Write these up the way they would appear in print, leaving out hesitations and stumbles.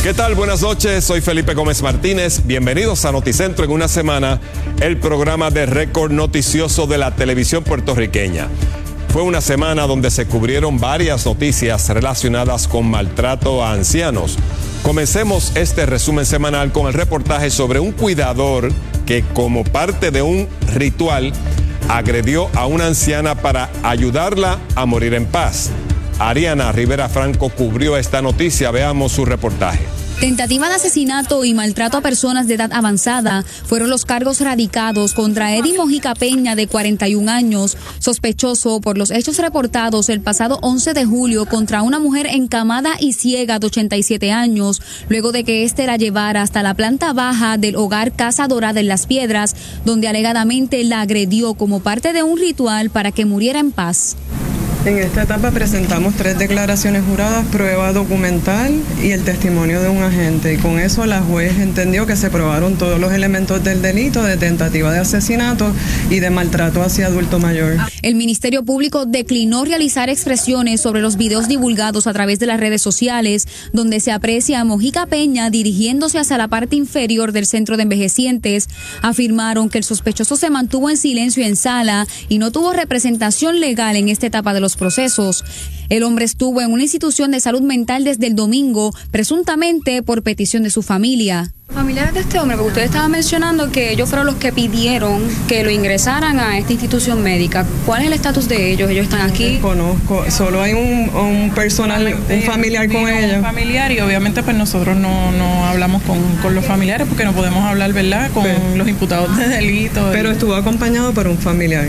¿Qué tal? Buenas noches, soy Felipe Gómez Martínez. Bienvenidos a Noticentro en una semana, el programa de récord noticioso de la televisión puertorriqueña. Fue una semana donde se cubrieron varias noticias relacionadas con maltrato a ancianos. Comencemos este resumen semanal con el reportaje sobre un cuidador que, como parte de un ritual, agredió a una anciana para ayudarla a morir en paz. Ariana Rivera Franco cubrió esta noticia. Veamos su reportaje. Tentativa de asesinato y maltrato a personas de edad avanzada fueron los cargos radicados contra Eddie Mojica Peña, de 41 años, sospechoso por los hechos reportados el pasado 11 de julio contra una mujer encamada y ciega de 87 años, luego de que éste la llevara hasta la planta baja del hogar Casa Dorada en Las Piedras, donde alegadamente la agredió como parte de un ritual para que muriera en paz. En esta etapa presentamos 3 declaraciones juradas, prueba documental y el testimonio de un agente. Y con eso la juez entendió que se probaron todos los elementos del delito de tentativa de asesinato y de maltrato hacia adulto mayor. El Ministerio Público declinó realizar expresiones sobre los videos divulgados a través de las redes sociales, donde se aprecia a Mojica Peña dirigiéndose hacia la parte inferior del centro de envejecientes. Afirmaron que el sospechoso se mantuvo en silencio en sala y no tuvo representación legal en esta etapa de los procesos. El hombre estuvo en una institución de salud mental desde el domingo, presuntamente por petición de su familia. Familiares de este hombre, porque usted estaba mencionando que ellos fueron los que pidieron que lo ingresaran a esta institución médica. ¿Cuál es el estatus de ellos? ¿Ellos están aquí? Conozco, solo hay un personal, un familiar con ellos. Un familiar, y obviamente pues nosotros no hablamos con los familiares porque no podemos hablar, ¿verdad?, con los imputados de delito. Pero estuvo acompañado por un familiar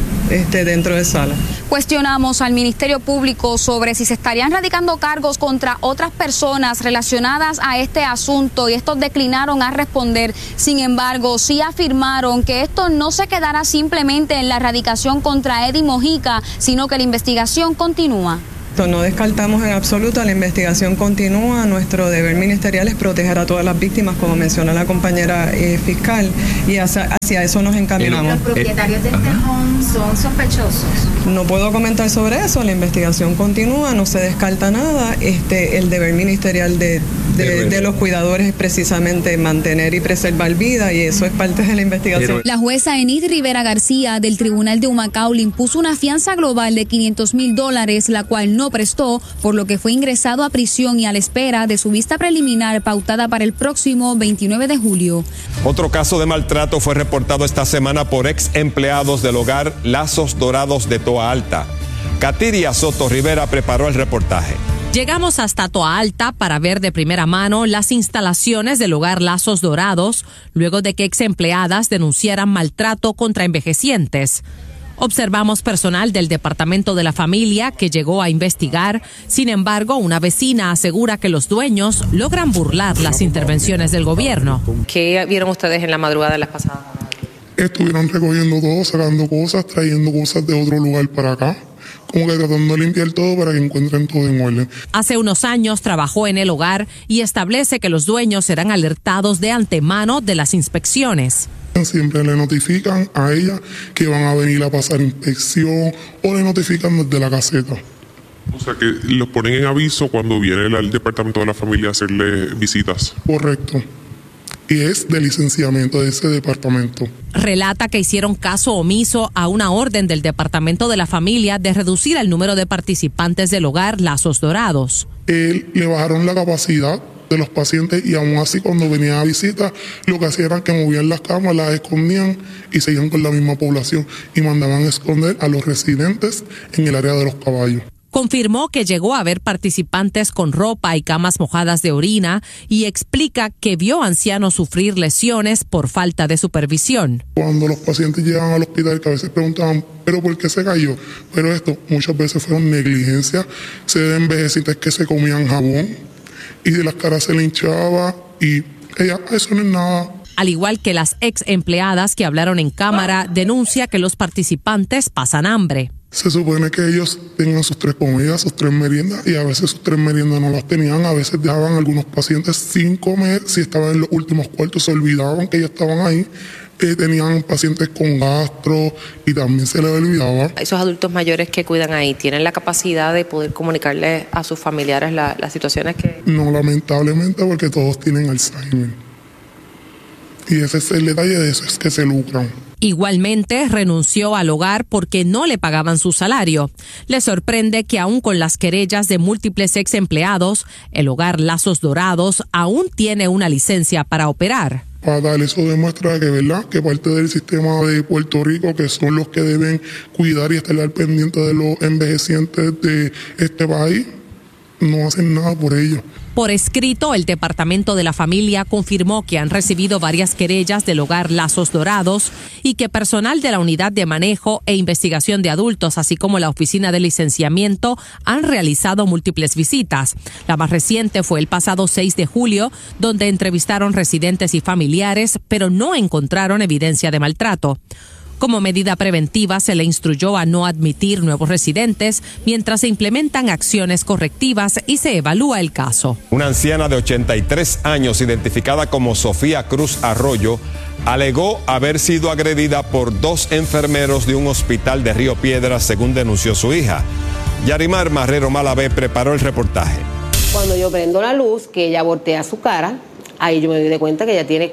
dentro de sala. Cuestionamos al Ministerio Público sobre si se estarían radicando cargos contra otras personas relacionadas a este asunto, y estos declinaron a responder. Sin embargo, sí afirmaron que esto no se quedará simplemente en la erradicación contra Eddie Mojica, sino que la investigación continúa. No descartamos en absoluto, la investigación continúa. Nuestro deber ministerial es proteger a todas las víctimas, como menciona la compañera fiscal, y hacia eso nos encaminamos. ¿Los propietarios de este home son sospechosos? No puedo comentar sobre eso, la investigación continúa, no se descarta nada. El deber ministerial de los cuidadores es precisamente mantener y preservar vida, y eso es parte de la investigación. La jueza Enid Rivera García del Tribunal de Humacao le impuso una fianza global de $500,000, la cual no prestó, por lo que fue ingresado a prisión y a la espera de su vista preliminar pautada para el próximo 29 de julio. Otro caso de maltrato fue reportado esta semana por ex empleados del hogar Lazos Dorados de Toa Alta. Katiria Soto Rivera preparó el reportaje. Llegamos hasta Toa Alta para ver de primera mano las instalaciones del hogar Lazos Dorados, luego de que ex empleadas denunciaran maltrato contra envejecientes. Observamos personal del Departamento de la Familia que llegó a investigar. Sin embargo, una vecina asegura que los dueños logran burlar las intervenciones del gobierno. ¿Qué vieron ustedes en la madrugada de las pasadas? Estuvieron recogiendo todo, sacando cosas, trayendo cosas de otro lugar para acá, como que tratando de limpiar todo para que encuentren todo en orden. Hace unos años trabajó en el hogar y establece que los dueños serán alertados de antemano de las inspecciones. Siempre le notifican a ella que van a venir a pasar inspección, o le notifican desde la caseta. O sea que los ponen en aviso cuando viene el Departamento de la Familia a hacerle visitas. Correcto. Y es de licenciamiento de ese departamento. Relata que hicieron caso omiso a una orden del Departamento de la Familia de reducir el número de participantes del hogar Lazos Dorados. Le bajaron la capacidad de los pacientes, y aún así cuando venían a visita lo que hacían era que movían las camas, las escondían y seguían con la misma población y mandaban a esconder a los residentes en el área de los caballos. Confirmó que llegó a ver participantes con ropa y camas mojadas de orina, y explica que vio ancianos sufrir lesiones por falta de supervisión. Cuando los pacientes llegan al hospital, que a veces preguntaban, ¿pero por qué se cayó? Pero esto muchas veces fue negligencia. Se ven envejecientes que se comían jabón y de las caras se le hinchaba, y ella, eso no es nada. Al igual que las ex empleadas que hablaron en cámara, denuncia que los participantes pasan hambre. Se supone que ellos tengan sus 3 comidas, sus 3 meriendas, y a veces sus 3 meriendas no las tenían. A veces dejaban a algunos pacientes sin comer. Si estaban en los últimos cuartos, se olvidaban que ellos estaban ahí. tenían pacientes con gastro y también se les olvidaba. Esos adultos mayores que cuidan ahí, ¿tienen la capacidad de poder comunicarles a sus familiares las situaciones que...? No, lamentablemente, porque todos tienen Alzheimer. Y ese es el detalle de eso, es que se lucran. Igualmente, renunció al hogar porque no le pagaban su salario. Le sorprende que aún con las querellas de múltiples ex empleados, el hogar Lazos Dorados aún tiene una licencia para operar. Fatal, eso demuestra que, ¿verdad?, que parte del sistema de Puerto Rico, que son los que deben cuidar y estar al pendiente de los envejecientes de este país, no hacen nada por ellos. Por escrito, el Departamento de la Familia confirmó que han recibido varias querellas del hogar Lazos Dorados y que personal de la Unidad de Manejo e Investigación de Adultos, así como la Oficina de Licenciamiento, han realizado múltiples visitas. La más reciente fue el pasado 6 de julio, donde entrevistaron residentes y familiares, pero no encontraron evidencia de maltrato. Como medida preventiva, se le instruyó a no admitir nuevos residentes mientras se implementan acciones correctivas y se evalúa el caso. Una anciana de 83 años, identificada como Sofía Cruz Arroyo, alegó haber sido agredida por 2 enfermeros de un hospital de Río Piedras, según denunció su hija. Yarimar Marrero Malavé preparó el reportaje. Cuando yo prendo la luz, que ella voltea su cara, ahí yo me doy de cuenta que ella tiene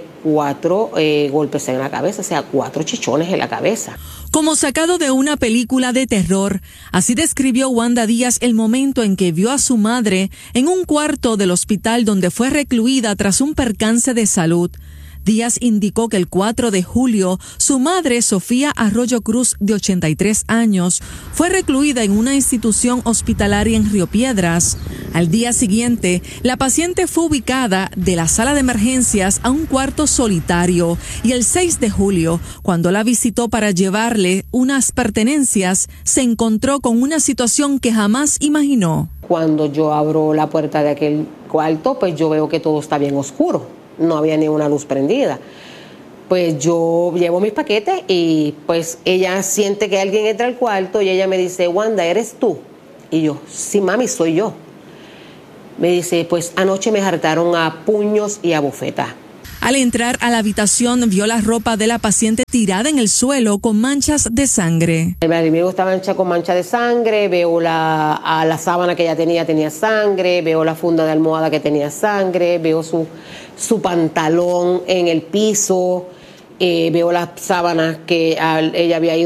4 golpes en la cabeza, o sea, 4 chichones en la cabeza. Como sacado de una película de terror, así describió Wanda Díaz el momento en que vio a su madre en un cuarto del hospital donde fue recluida tras un percance de salud. Díaz indicó que el 4 de julio, su madre, Sofía Arroyo Cruz, de 83 años, fue recluida en una institución hospitalaria en Río Piedras. Al día siguiente, la paciente fue ubicada de la sala de emergencias a un cuarto solitario y el 6 de julio, cuando la visitó para llevarle unas pertenencias, se encontró con una situación que jamás imaginó. Cuando yo abro la puerta de aquel cuarto, pues yo veo que todo está bien oscuro. No había ni una luz prendida. Pues yo llevo mis paquetes y pues ella siente que alguien entra al cuarto y ella me dice, Wanda, ¿eres tú? Y yo, sí, mami, soy yo. Me dice, pues anoche me hartaron a puños y a bofetas. Al entrar a la habitación, vio la ropa de la paciente tirada en el suelo con manchas de sangre. El alimento estaba hecha con mancha de sangre, veo la sábana que ella tenía sangre, veo la funda de almohada que tenía sangre, veo su pantalón en el piso, veo las sábanas que ella había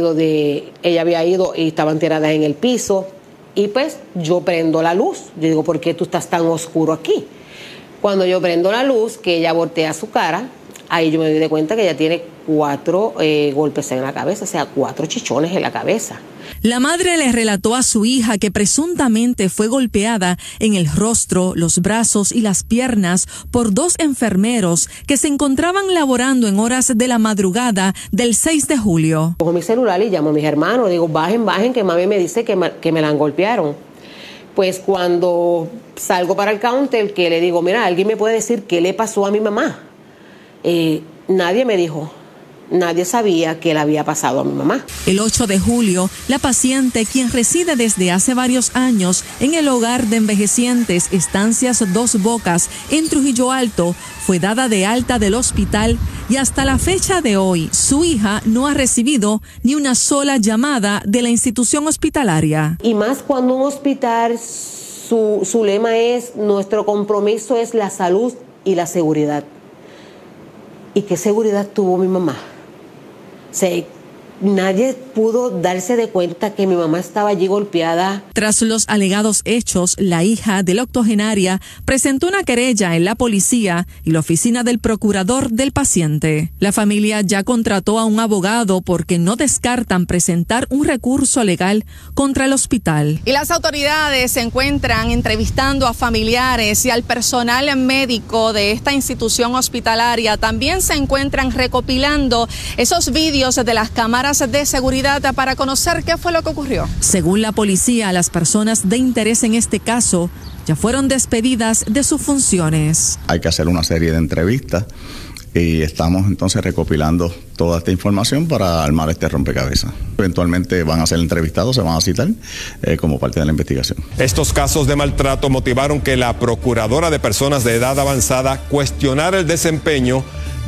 ido y estaban tiradas en el piso. Y pues yo prendo la luz. Yo digo, ¿por qué tú estás tan oscuro aquí? Cuando yo prendo la luz, que ella voltea su cara, ahí yo me doy de cuenta que ella tiene 4 golpes en la cabeza, o sea, 4 chichones en la cabeza. La madre le relató a su hija que presuntamente fue golpeada en el rostro, los brazos y las piernas por 2 enfermeros que se encontraban laborando en horas de la madrugada del 6 de julio. Cojo mi celular y llamo a mis hermanos, digo, bajen, que mami me dice que me la golpearon. Pues cuando salgo para el counter, que le digo, mira, ¿alguien me puede decir qué le pasó a mi mamá? Nadie me dijo. Nadie sabía qué le había pasado a mi mamá. El 8 de julio, la paciente, quien reside desde hace varios años en el hogar de envejecientes Estancias Dos Bocas en Trujillo Alto, fue dada de alta del hospital y hasta la fecha de hoy, su hija no ha recibido ni una sola llamada de la institución hospitalaria. Y más cuando un hospital, su lema es, nuestro compromiso es la salud y la seguridad. ¿Y qué seguridad tuvo mi mamá? Nadie pudo darse de cuenta que mi mamá estaba allí golpeada. Tras los alegados hechos, la hija de la octogenaria presentó una querella en la policía y la oficina del procurador del paciente. La familia ya contrató a un abogado porque no descartan presentar un recurso legal contra el hospital. Y las autoridades se encuentran entrevistando a familiares y al personal médico de esta institución hospitalaria. También se encuentran recopilando esos vídeos de las cámaras de seguridad para conocer qué fue lo que ocurrió. Según la policía, las personas de interés en este caso ya fueron despedidas de sus funciones. Hay que hacer una serie de entrevistas y estamos entonces recopilando toda esta información para armar este rompecabezas. Eventualmente van a ser entrevistados, se van a citar como parte de la investigación. Estos casos de maltrato motivaron que la Procuradora de Personas de Edad Avanzada cuestionara el desempeño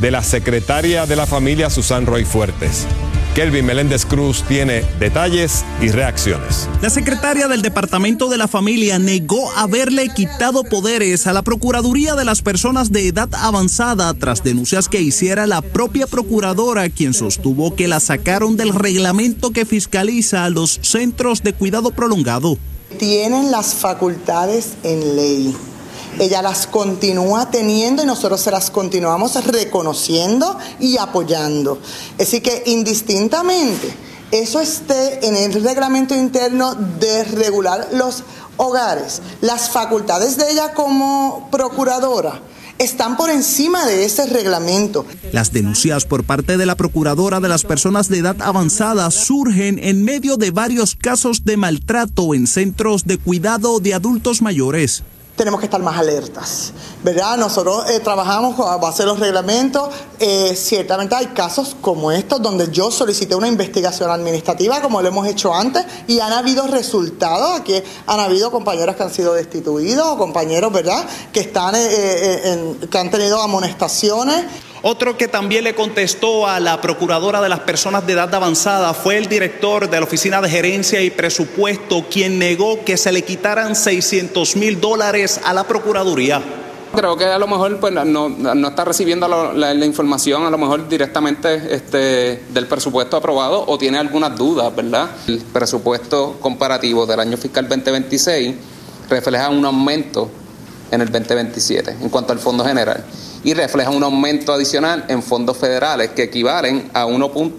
de la secretaria de la familia, Susan Roy Fuertes. Kelvin Meléndez Cruz tiene detalles y reacciones. La secretaria del Departamento de la Familia negó haberle quitado poderes a la Procuraduría de las Personas de Edad Avanzada tras denuncias que hiciera la propia procuradora, quien sostuvo que la sacaron del reglamento que fiscaliza a los centros de cuidado prolongado. Tienen las facultades en ley. Ella las continúa teniendo y nosotros se las continuamos reconociendo y apoyando. Así que indistintamente eso esté en el reglamento interno de regular los hogares, las facultades de ella como procuradora están por encima de ese reglamento. Las denuncias por parte de la Procuradora de las Personas de Edad Avanzada surgen en medio de varios casos de maltrato en centros de cuidado de adultos mayores. Tenemos que estar más alertas, ¿verdad? Nosotros trabajamos a base de los reglamentos. Ciertamente hay casos como estos donde yo solicité una investigación administrativa, como lo hemos hecho antes, y han habido resultados. Aquí han habido compañeros que han sido destituidos o compañeros, ¿verdad?, que están que han tenido amonestaciones. Otro que también le contestó a la Procuradora de las Personas de Edad Avanzada fue el director de la Oficina de Gerencia y Presupuesto, quien negó que se le quitaran $600,000 a la Procuraduría. Creo que a lo mejor pues, no está recibiendo la información a lo mejor directamente del presupuesto aprobado o tiene algunas dudas, ¿verdad? El presupuesto comparativo del año fiscal 2026 refleja un aumento en el 2027 en cuanto al fondo general y refleja un aumento adicional en fondos federales que equivalen a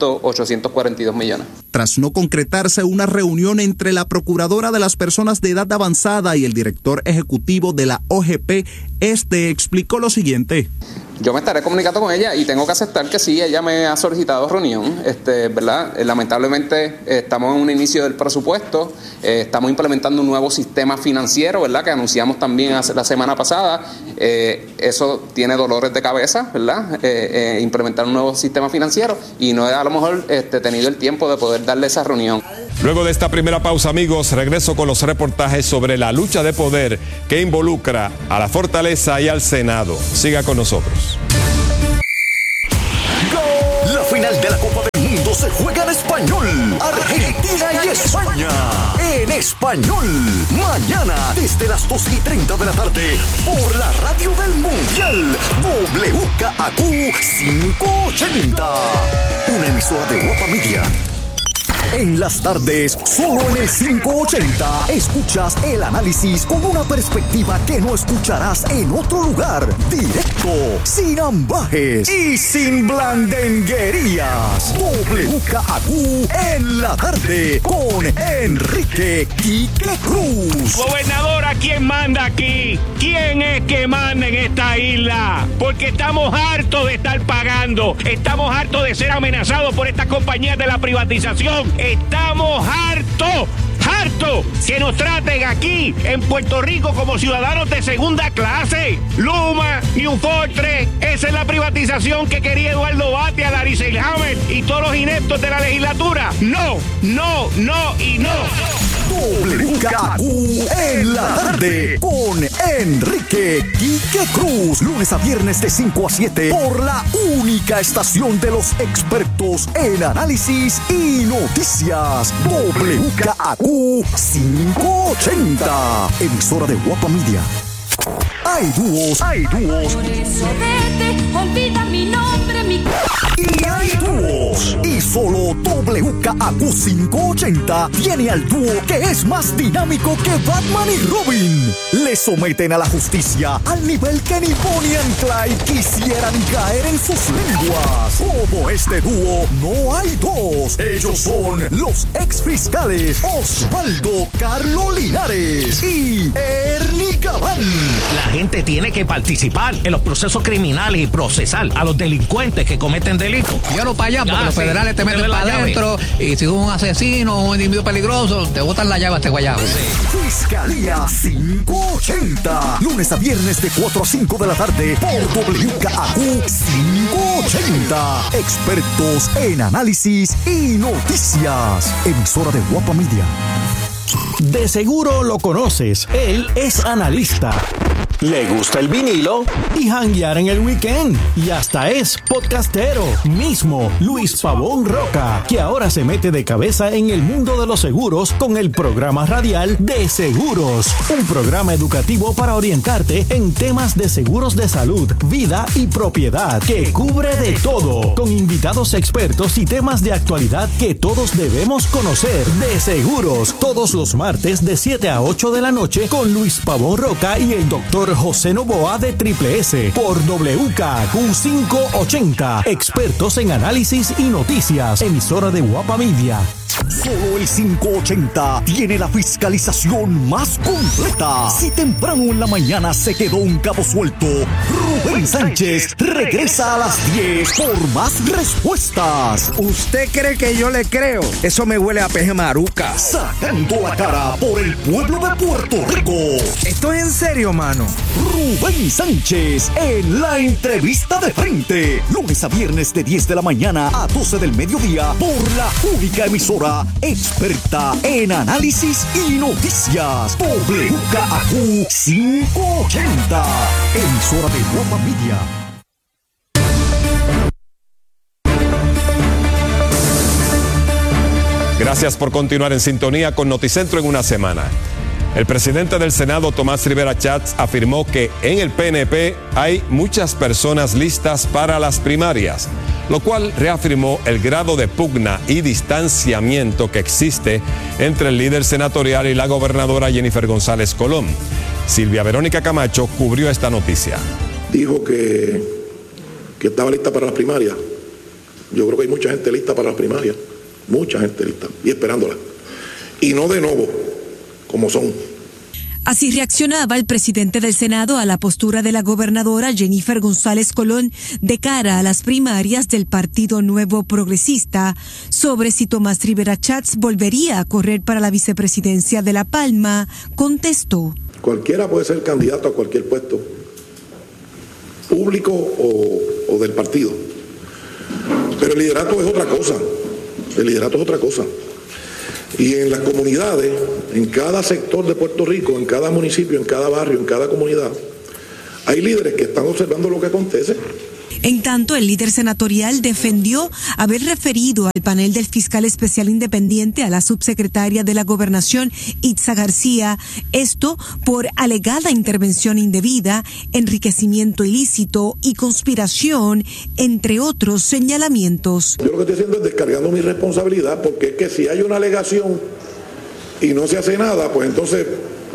1.842 millones. Tras no concretarse una reunión entre la Procuradora de las Personas de Edad Avanzada y el director ejecutivo de la OGP, explicó lo siguiente. Yo me estaré comunicando con ella y tengo que aceptar que sí, ella me ha solicitado reunión, ¿verdad? Lamentablemente estamos en un inicio del presupuesto, estamos implementando un nuevo sistema financiero, ¿verdad?, que anunciamos también la semana pasada. Eso tiene dolores de cabeza, ¿verdad? Implementar un nuevo sistema financiero y no he a lo mejor tenido el tiempo de poder darle esa reunión. Luego de esta primera pausa, amigos, regreso con los reportajes sobre la lucha de poder que involucra a la Fortaleza y al Senado. Siga con nosotros. La final de la Copa del Mundo se juega en español. Argentina y España. En español. Mañana, desde las 2:30 de la tarde, por la radio del Mundial. WKAQ 580. Una emisora de Guapa Media. En las tardes, solo en el 580, escuchas el análisis con una perspectiva que no escucharás en otro lugar. Directo, sin ambajes y sin blandenguerías. WKAQ en la tarde con Enrique Quique Cruz. Gobernadora, ¿quién manda aquí? ¿Quién es que manda en esta isla? Porque estamos hartos de estar pagando. Estamos hartos de ser amenazados por estas compañías de la privatización. Estamos hartos que nos traten aquí en Puerto Rico como ciudadanos de segunda clase. Luma, New Fortress, esa es la privatización que quería Eduardo Batia, Larry Selhammer y todos los ineptos de la legislatura. No y no. WKAQ en la tarde con Enrique Quique Cruz. Lunes a viernes de 5 a 7 por la única estación de los expertos en análisis y noticias. WKAQ 580. Emisora de Guapa Media. Hay dúos. Por eso vete, olvida mi nombre, mi... Y hay dúos. Y solo WKAQ 580 tiene al dúo que es más dinámico que Batman y Robin. Le someten a la justicia al nivel que ni Bonnie and Clyde quisieran caer en sus lenguas. Como este dúo, no hay dos. Ellos son los exfiscales Osvaldo Carlo Linares y Ernie Gabán. La gente tiene que participar en los procesos criminales y procesar a los delincuentes que cometen delitos. Llévalo para allá porque los federales te meten para adentro y si tú eres un asesino o un individuo peligroso, te botan la llave a este guayabo. Fiscalía 580. Lunes a viernes de 4 a 5 de la tarde por WKAQ 580. Expertos en análisis y noticias. Emisora de Guapa Media. De seguro lo conoces. Él es analista. le gusta el vinilo y janguear en el weekend. Y hasta es podcastero. Mismo Luis Pavón Roca, que ahora se mete de cabeza en el mundo de los seguros con el programa radial de Seguros. Un programa educativo para orientarte en temas de seguros de salud, vida y propiedad, que cubre de todo, con invitados expertos y temas de actualidad que todos debemos conocer. De Seguros, todos los martes de 7 a 8 de la noche con Luis Pavón Roca y el doctor José Novoa de Triple S por WKQ 580. Expertos en análisis y noticias. Emisora de Guapa Media. Solo el 580 tiene la fiscalización más completa. Si temprano en la mañana se quedó un cabo suelto, Rubén Sánchez regresa a las 10 por más respuestas. ¿Usted cree que yo le creo? Eso me huele a peje maruca. Sacando la cara por el pueblo de Puerto Rico. ¿Esto es en serio, mano? Rubén Sánchez en la entrevista de frente. Lunes a viernes de 10 de la mañana a 12 del mediodía por la única emisora experta en análisis y noticias. WKQ 580. Emisora de Guapa Media. Gracias por continuar en sintonía con Noticentro en una semana. El presidente del Senado, Tomás Rivera Chats, afirmó que en el PNP hay muchas personas listas para las primarias, lo cual reafirmó el grado de pugna y distanciamiento que existe entre el líder senatorial y la gobernadora Jennifer González Colón. Silvia Verónica Camacho cubrió esta noticia. Dijo que estaba lista para las primarias. Yo creo que hay mucha gente lista para las primarias. Mucha gente lista y esperándola. Y no de nuevo, como son. Así reaccionaba el presidente del Senado a la postura de la gobernadora Jennifer González Colón de cara a las primarias del Partido Nuevo Progresista sobre si Tomás Rivera Chats volvería a correr para la vicepresidencia de La Palma. Contestó: cualquiera puede ser candidato a cualquier puesto, público o del partido. Pero el liderato es otra cosa. El liderato es otra cosa. Y en las comunidades, en cada sector de Puerto Rico, en cada municipio, en cada barrio, en cada comunidad, hay líderes que están observando lo que acontece. En tanto, el líder senatorial defendió haber referido al panel del fiscal especial independiente a la subsecretaria de la Gobernación, Itza García, esto por alegada intervención indebida, enriquecimiento ilícito y conspiración, entre otros señalamientos. Yo lo que estoy haciendo es descargando mi responsabilidad, porque es que si hay una alegación y no se hace nada, pues entonces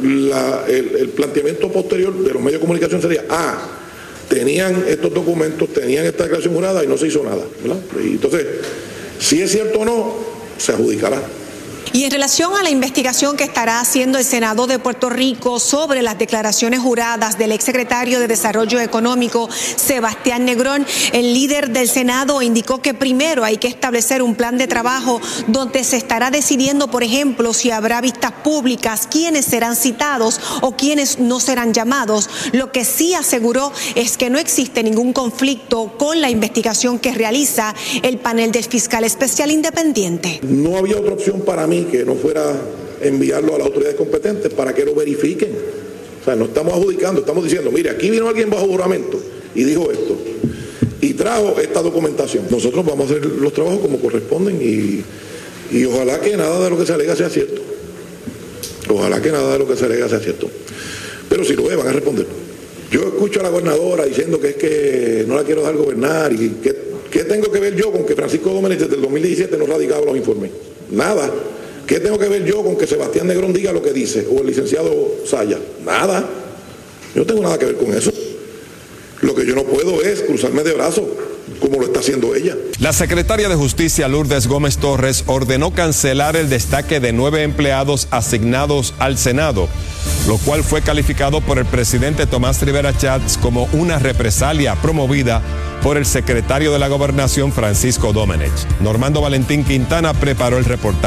el planteamiento posterior de los medios de comunicación sería: tenían estos documentos, tenían esta declaración jurada y no se hizo nada, ¿verdad? Y entonces, si es cierto o no, se adjudicará. Y en relación a la investigación que estará haciendo el Senado de Puerto Rico sobre las declaraciones juradas del exsecretario de Desarrollo Económico, Sebastián Negrón, el líder del Senado indicó que primero hay que establecer un plan de trabajo donde se estará decidiendo, por ejemplo, si habrá vistas públicas, quiénes serán citados o quiénes no serán llamados. Lo que sí aseguró es que no existe ningún conflicto con la investigación que realiza el panel del fiscal especial independiente. No había otra opción para mí que no fuera enviarlo a las autoridades competentes para que lo verifiquen. O sea, no estamos adjudicando, estamos diciendo: mire, aquí vino alguien bajo juramento y dijo esto y trajo esta documentación. Nosotros vamos a hacer los trabajos como corresponden y ojalá que nada de lo que se alega sea cierto. Ojalá que nada de lo que se alega sea cierto. Pero si lo es, van a responder. Yo escucho a la gobernadora diciendo que es que no la quiero dejar gobernar y ¿qué tengo que ver yo con que Francisco Domenech desde el 2017 no radicaba los informes? Nada. ¿Qué tengo que ver yo con que Sebastián Negrón diga lo que dice? O el licenciado Saya. Nada. Yo no tengo nada que ver con eso. Lo que yo no puedo es cruzarme de brazos, como lo está haciendo ella. La secretaria de Justicia, Lourdes Gómez Torres, ordenó cancelar el destaque de 9 empleados asignados al Senado, lo cual fue calificado por el presidente Tomás Rivera Chats como una represalia promovida por el secretario de la Gobernación, Francisco Domenech. Normando Valentín Quintana preparó el reportaje.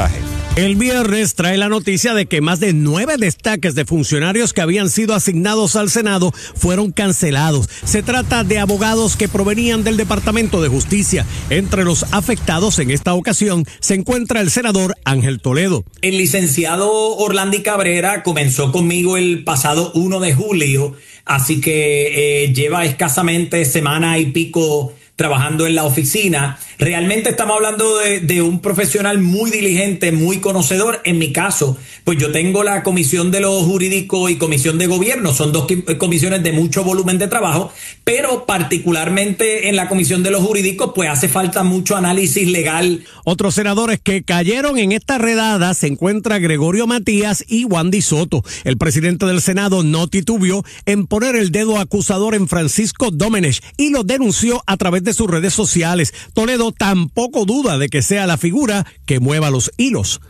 El viernes trae la noticia de que más de 9 destaques de funcionarios que habían sido asignados al Senado fueron cancelados. Se trata de abogados que provenían del Departamento de Justicia. Entre los afectados en esta ocasión se encuentra el senador Ángel Toledo. El licenciado Orlandi Cabrera comenzó conmigo el pasado 1 de julio, así que lleva escasamente semana y pico trabajando en la oficina. Realmente estamos hablando de un profesional muy diligente, muy conocedor. En mi caso, pues yo tengo la Comisión de lo Jurídico y Comisión de Gobierno. Son dos comisiones de mucho volumen de trabajo, pero particularmente en la Comisión de los Jurídicos, pues hace falta mucho análisis legal. Otros senadores que cayeron en esta redada se encuentra Gregorio Matías y Wandy Soto. El presidente del Senado no titubeó en poner el dedo acusador en Francisco Domenech y lo denunció a través de sus redes sociales. Toledo tampoco duda de que sea la figura que mueva los hilos.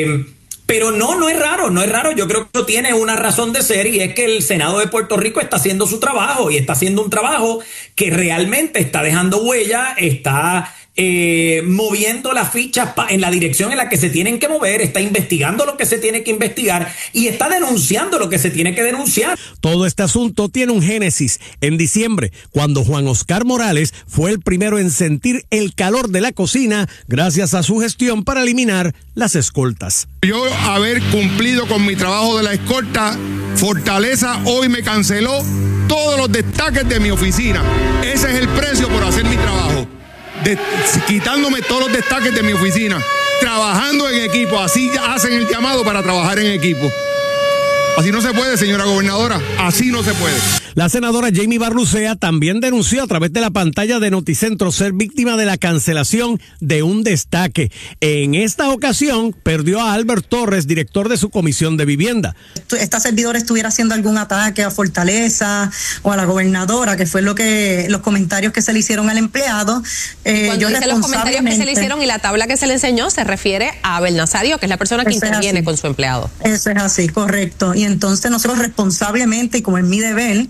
Pero no es raro. Yo creo que eso tiene una razón de ser, y es que el Senado de Puerto Rico está haciendo su trabajo, y está haciendo un trabajo que realmente está dejando huella, está moviendo las fichas en la dirección en la que se tienen que mover, está investigando lo que se tiene que investigar y está denunciando lo que se tiene que denunciar. Todo este asunto tiene un génesis en diciembre, cuando Juan Oscar Morales fue el primero en sentir el calor de la cocina gracias a su gestión para eliminar las escoltas. Yo haber cumplido con mi trabajo de la escolta, Fortaleza hoy me canceló todos los destaques de mi oficina. Ese es el precio por hacer mi trabajo. Quitándome todos los destaques de mi oficina, trabajando en equipo. Así hacen el llamado para trabajar en equipo. Así no se puede, señora gobernadora, así no se puede. La senadora Jamie Barlucea también denunció a través de la pantalla de Noticentro ser víctima de la cancelación de un destaque. En esta ocasión perdió a Albert Torres, director de su comisión de vivienda. Esta servidora estuviera haciendo algún ataque a Fortaleza o a la gobernadora, que fue los comentarios que se le hicieron al empleado. Cuando dice los comentarios que se le hicieron y la tabla que se le enseñó, se refiere a Abel Nazario, que es la persona que interviene con su empleado. Eso es así, correcto. Y entonces nosotros responsablemente, y como es mi deber,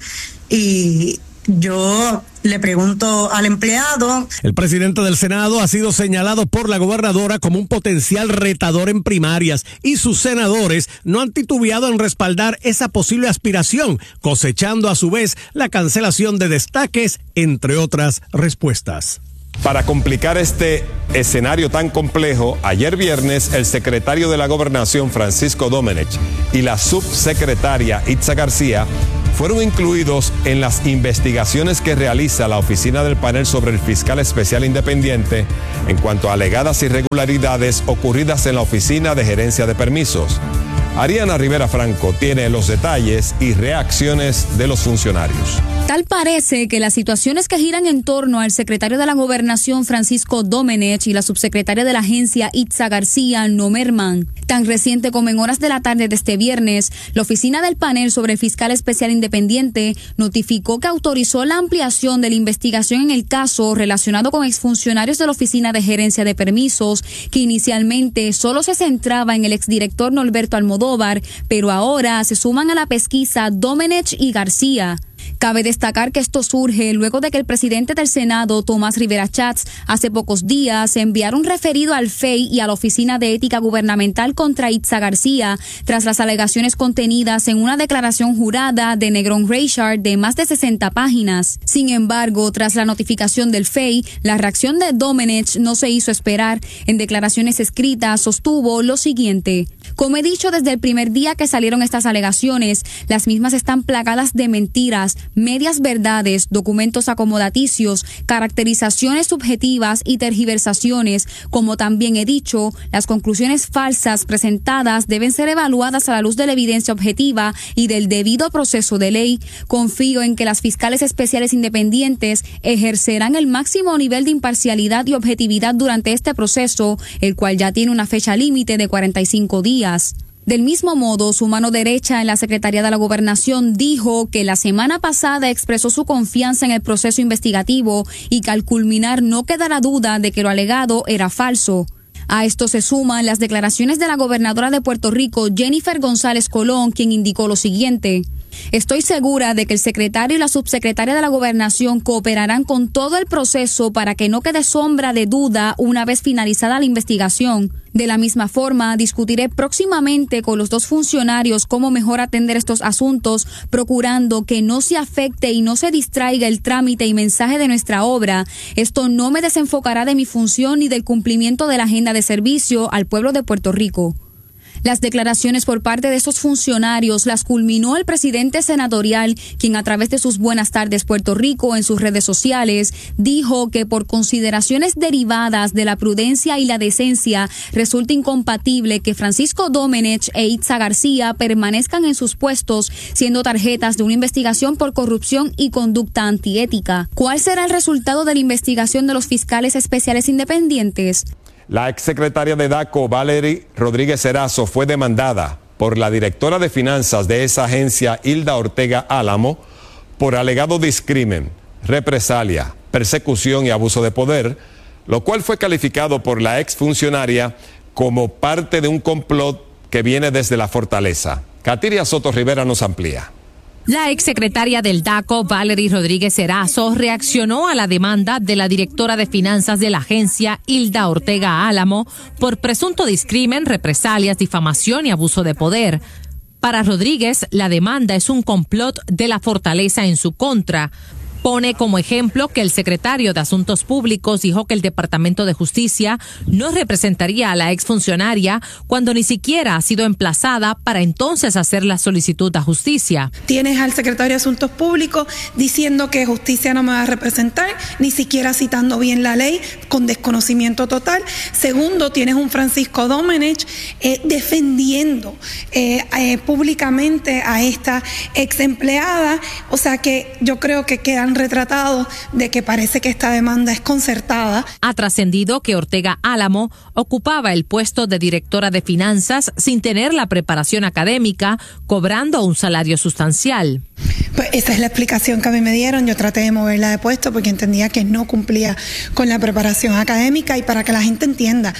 y yo le pregunto al empleado. El presidente del Senado ha sido señalado por la gobernadora como un potencial retador en primarias, y sus senadores no han titubeado en respaldar esa posible aspiración, cosechando a su vez la cancelación de destaques, entre otras respuestas. Para complicar este escenario tan complejo, ayer viernes el secretario de la Gobernación, Francisco Domenech, y la subsecretaria Itza García fueron incluidos en las investigaciones que realiza la oficina del panel sobre el fiscal especial independiente en cuanto a alegadas irregularidades ocurridas en la oficina de gerencia de permisos. Ariana Rivera Franco tiene los detalles y reacciones de los funcionarios. Tal parece que las situaciones que giran en torno al secretario de la Gobernación, Francisco Domenech, y la subsecretaria de la agencia, Itza García, no merman. Tan reciente como en horas de la tarde de este viernes, la oficina del panel sobre el fiscal especial independiente notificó que autorizó la ampliación de la investigación en el caso relacionado con exfuncionarios de la oficina de gerencia de permisos, que inicialmente solo se centraba en el exdirector Norberto Almodóvar, pero ahora se suman a la pesquisa Domenech y García. Cabe destacar que esto surge luego de que el presidente del Senado, Tomás Rivera Chats, hace pocos días enviara un referido al FEI y a la Oficina de Ética Gubernamental contra Itza García tras las alegaciones contenidas en una declaración jurada de Negrón Reichard de más de 60 páginas. Sin embargo, tras la notificación del FEI, la reacción de Domenech no se hizo esperar. En declaraciones escritas sostuvo lo siguiente: como he dicho desde el primer día que salieron estas alegaciones, las mismas están plagadas de mentiras, medias verdades, documentos acomodaticios, caracterizaciones subjetivas y tergiversaciones. Como también he dicho, las conclusiones falsas presentadas deben ser evaluadas a la luz de la evidencia objetiva y del debido proceso de ley. Confío en que las fiscales especiales independientes ejercerán el máximo nivel de imparcialidad y objetividad durante este proceso, el cual ya tiene una fecha límite de 45 días. Del mismo modo, su mano derecha en la Secretaría de la Gobernación dijo que la semana pasada expresó su confianza en el proceso investigativo y que al culminar no quedará duda de que lo alegado era falso. A esto se suman las declaraciones de la gobernadora de Puerto Rico, Jennifer González Colón, quien indicó lo siguiente: Estoy segura de que el secretario y la subsecretaria de la Gobernación cooperarán con todo el proceso para que no quede sombra de duda una vez finalizada la investigación. De la misma forma, discutiré próximamente con los dos funcionarios cómo mejor atender estos asuntos, procurando que no se afecte y no se distraiga el trámite y mensaje de nuestra obra. Esto no me desenfocará de mi función ni del cumplimiento de la agenda de servicio al pueblo de Puerto Rico. Las declaraciones por parte de estos funcionarios las culminó el presidente senatorial, quien a través de sus Buenas Tardes Puerto Rico en sus redes sociales dijo que por consideraciones derivadas de la prudencia y la decencia resulta incompatible que Francisco Domenech e Itza García permanezcan en sus puestos siendo tarjetas de una investigación por corrupción y conducta antiética. ¿Cuál será el resultado de la investigación de los fiscales especiales independientes? La exsecretaria de DACO, Valerie Rodríguez Erazo, fue demandada por la directora de finanzas de esa agencia, Hilda Ortega Álamo, por alegado discrimen, represalia, persecución y abuso de poder, lo cual fue calificado por la exfuncionaria como parte de un complot que viene desde la fortaleza. Katiria Soto Rivera nos amplía. La exsecretaria del DACO, Valerie Rodríguez Erazo, reaccionó a la demanda de la directora de finanzas de la agencia, Hilda Ortega Álamo, por presunto discrimen, represalias, difamación y abuso de poder. Para Rodríguez, la demanda es un complot de la fortaleza en su contra. Pone como ejemplo que el secretario de Asuntos Públicos dijo que el Departamento de Justicia no representaría a la exfuncionaria cuando ni siquiera ha sido emplazada para entonces hacer la solicitud a justicia. Tienes al secretario de Asuntos Públicos diciendo que justicia no me va a representar, ni siquiera citando bien la ley, con desconocimiento total. Segundo, tienes un Francisco Domenech defendiendo públicamente a esta ex empleada. O sea que yo creo que quedan retratados de que parece que esta demanda es concertada. Ha trascendido que Ortega Álamo ocupaba el puesto de directora de finanzas sin tener la preparación académica, cobrando un salario sustancial. Pues esa es la explicación que a mí me dieron. Yo traté de moverla de puesto porque entendía que no cumplía con la preparación académica. Y para que la gente entienda,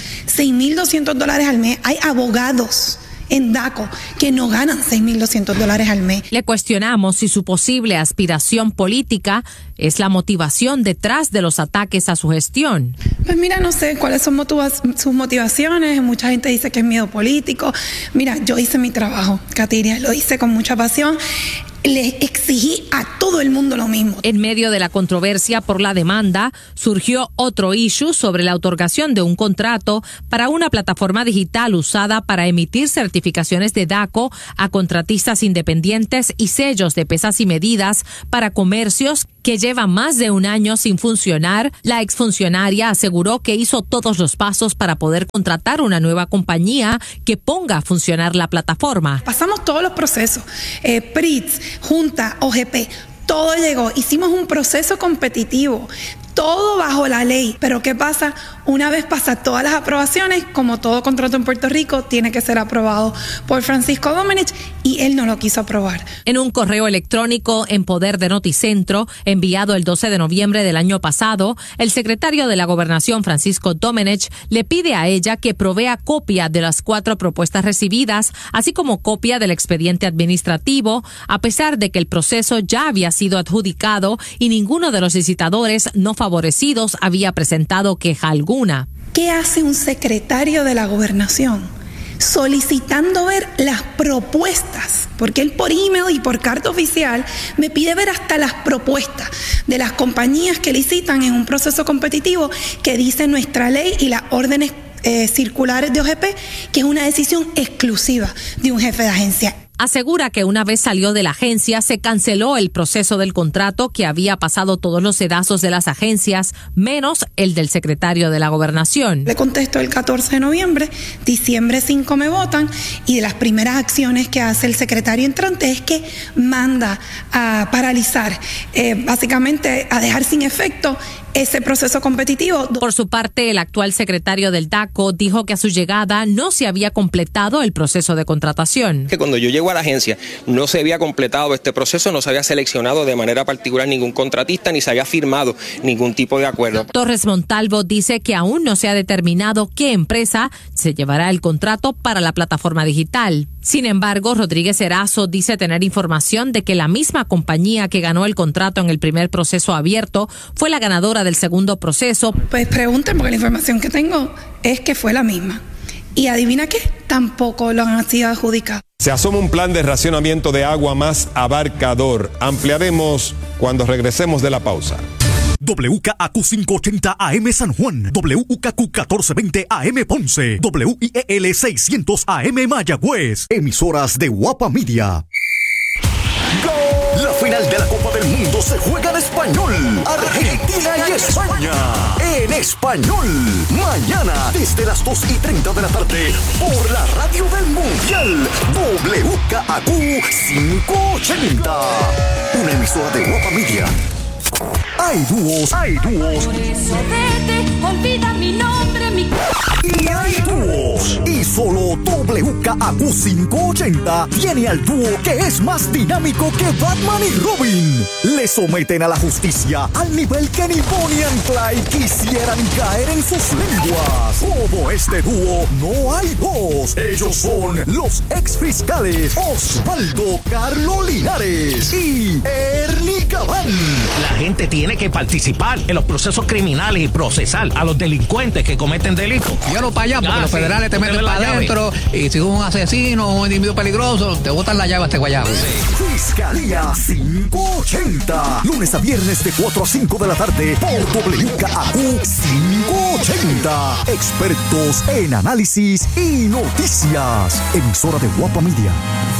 $6,200 al mes. Hay abogados en DACO que no ganan $6,200 al mes. Le cuestionamos si su posible aspiración política es la motivación detrás de los ataques a su gestión. Pues mira, no sé cuáles son sus motivaciones. Mucha gente dice que es miedo político. Mira, yo hice mi trabajo, Katiria, lo hice con mucha pasión. Le exigí a todo el mundo lo mismo. En medio de la controversia por la demanda, surgió otro issue sobre la otorgación de un contrato para una plataforma digital usada para emitir certificaciones de DACO a contratistas independientes y sellos de pesas y medidas para comercios que llevan más de un año sin funcionar. La exfuncionaria aseguró que hizo todos los pasos para poder contratar una nueva compañía que ponga a funcionar la plataforma. Pasamos todos los procesos, PRITS, Junta, OGP, todo llegó. Hicimos un proceso competitivo, todo bajo la ley. Pero ¿qué pasa? Una vez pasa todas las aprobaciones, como todo contrato en Puerto Rico, tiene que ser aprobado por Francisco Domenech y él no lo quiso aprobar. En un correo electrónico en poder de Noticentro, enviado el 12 de noviembre del año pasado, el secretario de la Gobernación, Francisco Domenech, le pide a ella que provea copia de las 4 propuestas recibidas, así como copia del expediente administrativo, a pesar de que el proceso ya había sido adjudicado y ninguno de los licitadores no favorecidos había presentado queja alguna. ¿Qué hace un secretario de la Gobernación? Solicitando ver las propuestas, porque él por email y por carta oficial me pide ver hasta las propuestas de las compañías que licitan en un proceso competitivo que dice nuestra ley y las órdenes circulares de OGP, que es una decisión exclusiva de un jefe de agencia. Asegura que una vez salió de la agencia se canceló el proceso del contrato, que había pasado todos los sedazos de las agencias, menos el del secretario de la Gobernación. Le contesto el 14 de noviembre, diciembre 5 me votan, y de las primeras acciones que hace el secretario entrante es que manda a paralizar, básicamente a dejar sin efecto ese proceso competitivo. Por su parte, el actual secretario del DACO dijo que a su llegada no se había completado el proceso de contratación. Que cuando yo llego a la agencia no se había completado este proceso, no se había seleccionado de manera particular ningún contratista ni se había firmado ningún tipo de acuerdo. Torres Montalvo dice que aún no se ha determinado qué empresa se llevará el contrato para la plataforma digital. Sin embargo, Rodríguez Erazo dice tener información de que la misma compañía que ganó el contrato en el primer proceso abierto fue la ganadora del segundo proceso. Pues pregunten, porque la información que tengo es que fue la misma. Y adivina qué, tampoco lo han sido adjudicado. Se asoma un plan de racionamiento de agua más abarcador. Ampliaremos cuando regresemos de la pausa. WKAQ 580 AM San Juan, WKQ 1420 AM Ponce, WIEL 600 AM Mayagüez, emisoras de Guapa Media. ¡Gol! La final de la Copa del Mundo se juega en español. Argentina y España. En español. Mañana, desde las 2:30 de la tarde, por la radio del Mundial. WKAQ 580. Una emisora de Guapa Media. Hay dúos. Por eso vete, olvida mi nombre, mi... Y hay dúos. Y solo WKAQ 580 tiene al dúo que es más dinámico que Batman y Robin. Le someten a la justicia al nivel que ni Bonnie and Clyde quisieran caer en sus lenguas. Como este dúo, no hay dos. Ellos son los exfiscales Osvaldo Carlo Linares y Ernie Cabal. La gente tiene que participar en los procesos criminales y procesar a los delincuentes que cometen delitos. Llévalo para allá, porque los federales te meten para adentro, y si es un asesino o un individuo peligroso, te botan la llave a este guayabo. Fiscalía 580. Lunes a viernes de 4 a 5 de la tarde por WKAQ 580. Expertos en análisis y noticias. Emisora de Guapa Media.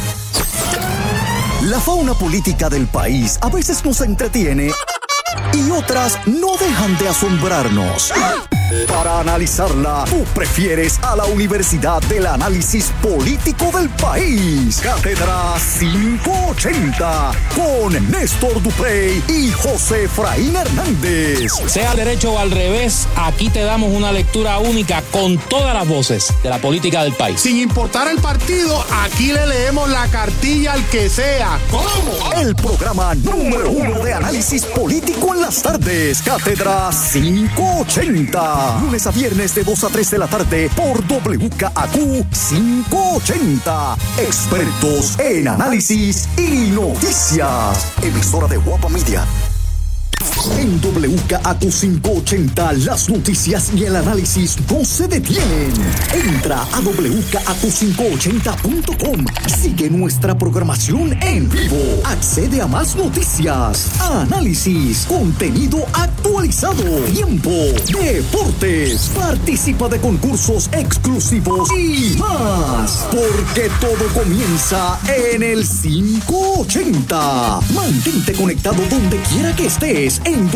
La fauna política del país a veces nos entretiene y otras no dejan de asombrarnos. Para analizarla, tú prefieres a la Universidad del Análisis Político del País. Cátedra 580 con Néstor Duprey y José Efraín Hernández. Sea al derecho o al revés, aquí te damos una lectura única con todas las voces de la política del país. Sin importar el partido, aquí le leemos la cartilla al que sea. ¿Cómo? El programa número 1 de análisis político en las tardes. Cátedra 580. Lunes a viernes de 2 a 3 de la tarde por WKAQ 580. Expertos en análisis y noticias. Emisora de Guapa Media. En WKAQ 580 las noticias y el análisis no se detienen. Entra a WKAQ580.com. Sigue nuestra programación en vivo. Accede a más noticias, análisis, contenido actualizado, tiempo, deportes. Participa de concursos exclusivos y más. Porque todo comienza en el 580. Mantente conectado donde quiera que estés en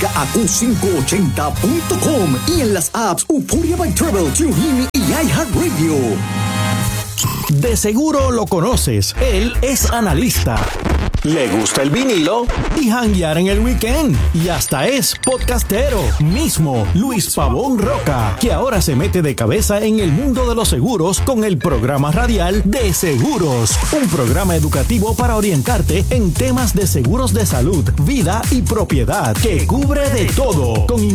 WKAQ580.com y en las apps Euphoria by Travel, TuneIn y iHeartRadio. De seguro lo conoces. Él es analista. Le gusta el vinilo y janguear en el weekend. Y hasta es podcastero. Mismo Luis Pavón Roca, que ahora se mete de cabeza en el mundo de los seguros con el programa radial De Seguros. Un programa educativo para orientarte en temas de seguros de salud, vida y propiedad, que cubre de todo. Con